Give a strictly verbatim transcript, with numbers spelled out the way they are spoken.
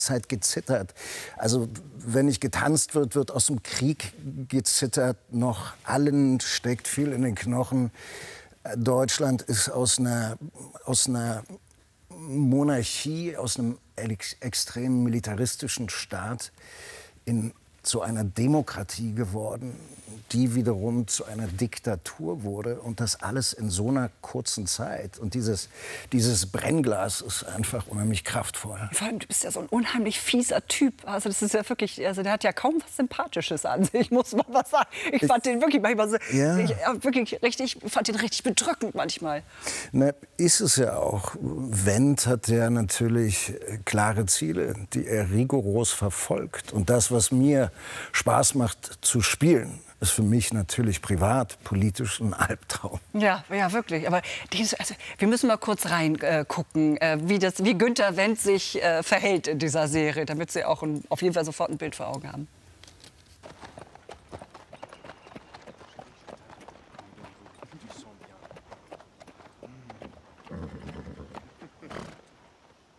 Zeit gezittert. Also wenn nicht getanzt wird, wird aus dem Krieg gezittert. Noch allen steckt viel in den Knochen. Deutschland ist aus einer, aus einer Monarchie, aus einem ex extrem militaristischen Staat in, zu einer Demokratie geworden, die wiederum zu einer Diktatur wurde. Und das alles in so einer kurzen Zeit. Und dieses, dieses Brennglas ist einfach unheimlich kraftvoll. Vor allem, du bist ja so ein unheimlich fieser Typ. Also das ist ja wirklich, also der hat ja kaum was Sympathisches an sich, muss man was sagen. Ich fand ich, den wirklich manchmal so, ja. ich, wirklich richtig, fand den richtig bedrückend manchmal. Na, ist es ja auch. Wendt hat ja natürlich klare Ziele, die er rigoros verfolgt. Und das, was mir Spaß macht zu spielen, ist für mich natürlich privat, politisch ein Albtraum. Ja, ja, wirklich. Aber die, also, wir müssen mal kurz reingucken, äh, wie, das, wie Günther Wendt sich äh, verhält in dieser Serie, damit Sie auch ein, auf jeden Fall sofort ein Bild vor Augen haben.